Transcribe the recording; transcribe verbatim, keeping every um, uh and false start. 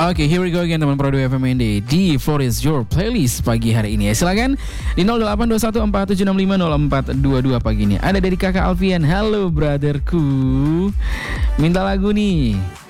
Oke, okay, here we go again teman Pro dua F M N D di Floor is Your Playlist pagi hari ini ya. Silakan di nol delapan dua satu empat tujuh enam lima nol empat dua dua pagi ini. Ada dari kakak Alfian. Halo brotherku, minta lagu nih.